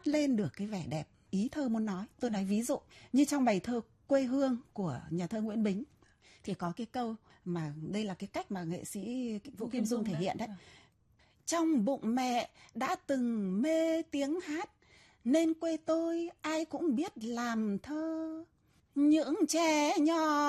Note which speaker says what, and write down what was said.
Speaker 1: lên được cái vẻ đẹp ý thơ muốn nói. Tôi nói ví dụ như trong bài thơ Quê Hương của nhà thơ Nguyễn Bính thì có cái câu mà đây là cái cách mà nghệ sĩ Vũ Kim Dung thể hiện đấy. Trong bụng mẹ đã từng mê tiếng hát, nên quê tôi ai cũng biết làm thơ. Những trẻ nhỏ